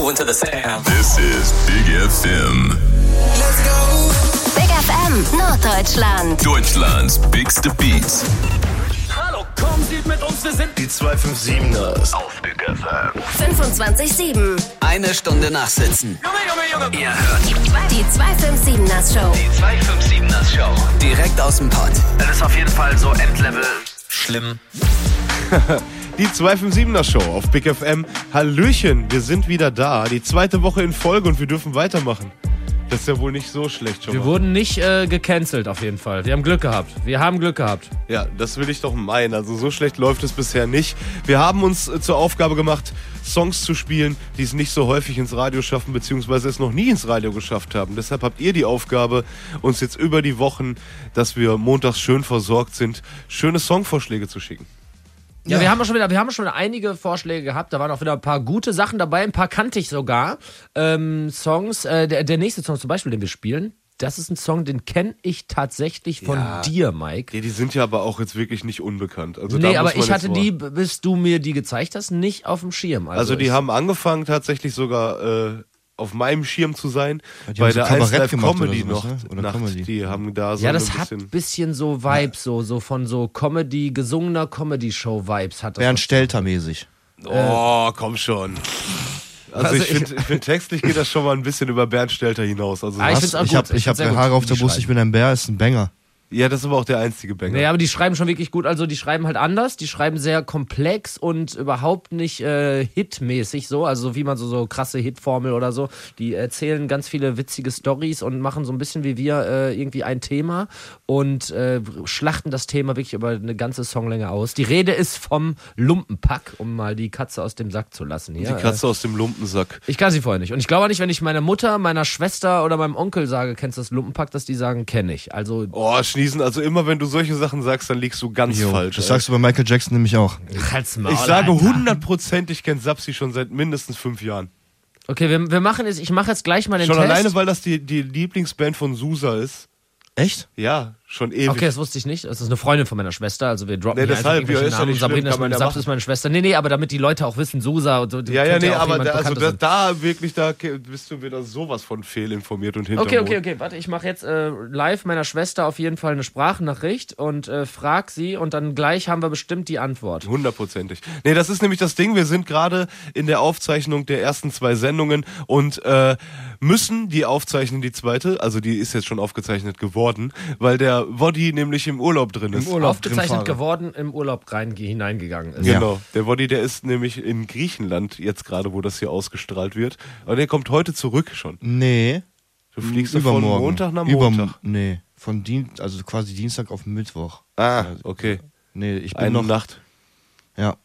moving to the sound. This is Big FM. Let's go. Big FM Norddeutschland. Deutschlands bigste Beats. Hallo, komm, sieht mit uns, wir sind Die 257ers. Auf Big FM. 25-7. Eine Stunde nachsitzen. Junge. Ihr hört Die 257ers Show. die 257ers Show. Direkt aus dem Pott. Das ist auf jeden Fall so Endlevel schlimm. Die 257er Show auf Big FM. Hallöchen, wir sind wieder da. Die zweite Woche in Folge und wir dürfen weitermachen. Das ist ja wohl nicht so schlecht schon Wir mal. wurden nicht gecancelt auf jeden Fall. Wir haben Glück gehabt. Ja, das will ich doch meinen. Also so schlecht läuft es bisher nicht. Wir haben uns zur Aufgabe gemacht, Songs zu spielen, die es nicht so häufig ins Radio schaffen, beziehungsweise es noch nie ins Radio geschafft haben. Deshalb habt ihr die Aufgabe, uns jetzt über die Wochen, dass wir montags schön versorgt sind, schöne Songvorschläge zu schicken. Ja, wir haben schon wieder einige Vorschläge gehabt. Da waren auch wieder ein paar gute Sachen dabei. Ein paar kannte ich sogar. Songs. Der nächste Song zum Beispiel, den wir spielen, das ist ein Song, den kenne ich tatsächlich von dir, Mike. Ja, die sind ja aber auch jetzt wirklich nicht unbekannt. Also Nee, da aber muss man ich hatte jetzt die, bis du mir die gezeigt hast, nicht auf dem Schirm. Also die haben angefangen tatsächlich sogar auf meinem Schirm zu sein, Die bei haben so der Kabarett 1 gemacht Comedy oder sowas, noch. ne? Oder Nacht. Comedy. Die haben da so ja, ein das hat bisschen... ein bisschen so Vibes, so von so Comedy, gesungener Comedy-Show-Vibes hat das. Bernd Stelter mäßig. Oh, komm schon. Also Also ich finde, textlich geht das schon mal ein bisschen über Bernd Stelter hinaus. Also Ich find's auch Ich gut. hab Ich find's sehr gut, Haare auf wie der die Brust, ich schreiben. bin ein Bär, ist ein Banger. ja, das ist aber auch der einzige Banger. Naja, aber die schreiben schon wirklich gut. Also die schreiben halt anders. Die schreiben sehr komplex und überhaupt nicht hitmäßig so. Also so wie man so krasse Hitformel oder so. Die erzählen ganz viele witzige Storys und machen so ein bisschen wie wir irgendwie ein Thema und schlachten das Thema wirklich über eine ganze Songlänge aus. Die Rede ist vom Lumpenpack, um mal die Katze aus dem Sack zu lassen. Hier. Die Katze aus dem Lumpensack. Ich kann sie vorher nicht. Und ich glaube nicht, wenn ich meiner Mutter, meiner Schwester oder meinem Onkel sage, kennst du das Lumpenpack, dass die sagen, kenne ich. Also Oh, Schniesen, also immer wenn du solche Sachen sagst, dann liegst du ganz falsch. Das sagst du bei Michael Jackson nämlich auch. halt's Maul, ich sage Alter. 100%, ich kenne Sapsi schon seit mindestens 5 Jahren. Okay, wir machen jetzt, ich mache jetzt gleich mal den Schon Test. alleine, weil das die Lieblingsband von Susa ist. Echt? Ja, schon ewig. Okay, das wusste ich nicht. Das ist eine Freundin von meiner Schwester. Also wir droppen Nee, hier deshalb, einfach irgendwelche ja, ist ja Namen. nicht schlimm, Sabrina kann man ja Saps machen. ist meine Schwester. Nee, aber damit die Leute auch wissen, Susa und so. Ja, könnte nee, auch aber jemand da, also Bekanntes sein. da bist du wieder sowas von fehlinformiert und hintermond. Okay. Warte, ich mache jetzt live meiner Schwester auf jeden Fall eine Sprachnachricht und frag sie und dann gleich haben wir bestimmt die Antwort. 100%. Nee, das ist nämlich das Ding. Wir sind gerade in der Aufzeichnung der ersten 2 Sendungen und müssen die aufzeichnen, die zweite. Also die ist jetzt schon aufgezeichnet geworden, weil der Woddy nämlich im Urlaub drin ist. Aufgezeichnet geworden, im Urlaub hineingegangen ist. Genau. Der Woddy, der ist nämlich in Griechenland jetzt gerade, wo das hier ausgestrahlt wird. Aber der kommt heute zurück schon. Nee. Du fliegst von Übermorgen. Montag nach Montag. Nee, also quasi Dienstag auf Mittwoch. Ah, okay. Nee, ich bin Eine noch... Nacht. Ja,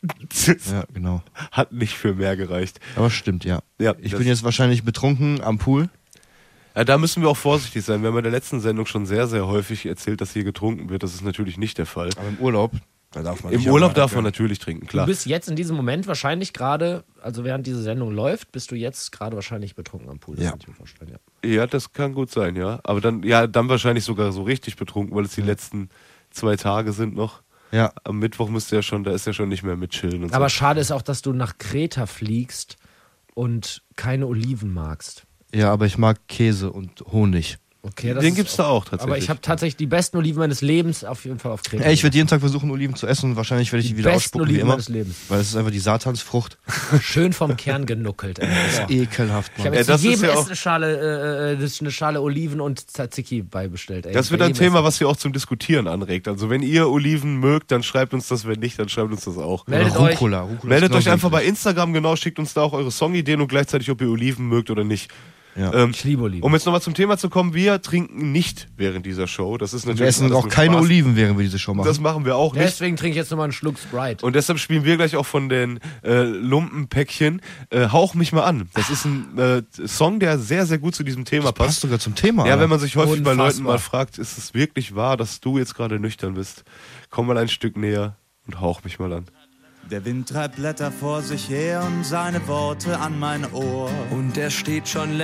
ja, genau. Hat nicht für mehr gereicht. Aber stimmt, ja. Ja, Ich das- bin jetzt wahrscheinlich betrunken am Pool. Ja, da müssen wir auch vorsichtig sein. Wir haben in der letzten Sendung schon sehr, sehr häufig erzählt, dass hier getrunken wird. Das ist natürlich nicht der Fall. Aber im Urlaub, da darf man Im nicht Urlaub auch mal darf man gönnen. natürlich trinken, Du klar. bist jetzt in diesem Moment wahrscheinlich gerade, also während diese Sendung läuft, bist du jetzt gerade wahrscheinlich betrunken am Pool. Das Ja. kann ich mir vorstellen, ja. Ja, das kann gut sein, ja. Aber dann wahrscheinlich sogar so richtig betrunken, weil es die letzten 2 Tage sind noch. Ja. Am Mittwoch da ist ja schon nicht mehr mit chillen und Aber so. schade ist auch, dass du nach Kreta fliegst und keine Oliven magst. Ja, aber ich mag Käse und Honig. Okay, Den gibt's da auch tatsächlich. Aber ich habe tatsächlich die besten Oliven meines Lebens auf jeden Fall auf Kreta. Ey, ich werde jeden Tag versuchen, Oliven zu essen und wahrscheinlich werde ich die wieder besten ausspucken wie Oliven immer. meines Lebens. Weil es ist einfach die Satansfrucht. Schön vom Kern genuckelt. Ey. Boah. Ekelhaft, Ich Mann. habe jetzt das zu jedem ist ja auch- Essen eine Schale Oliven und Tzatziki beibestellt. Ey. Das wird Bei ein jedem Thema, Essen. was ihr auch zum Diskutieren anregt. Also wenn ihr Oliven mögt, dann schreibt uns das. Wenn nicht, dann schreibt uns das auch. Meldet Oder euch. Rucola. Rucola Meldet ist euch genauso einfach bei eklig. Instagram, genau, schickt uns da auch eure Songideen und gleichzeitig, ob ihr Oliven mögt oder nicht. Ja. Ich liebe Oliven. Um jetzt nochmal zum Thema zu kommen, wir trinken nicht während dieser Show. Das ist natürlich Wir essen alles auch nur keine Spaß. Oliven, während wir diese Show machen. Das machen wir auch nicht. Deswegen trinke ich jetzt nochmal einen Schluck Sprite. Und deshalb spielen wir gleich auch von den Lumpenpäckchen Hauch mich mal an. Das ist ein Song, der sehr, sehr gut zu diesem Thema passt passt. sogar zum Thema. Ja, Alter. wenn man sich häufig bei Unfassbar. Leuten mal fragt, ist es wirklich wahr, dass du jetzt gerade nüchtern bist? Komm mal ein Stück näher und hauch mich mal an. Der Wind treibt Blätter vor sich her und seine Worte an mein Ohr. Und der steht schon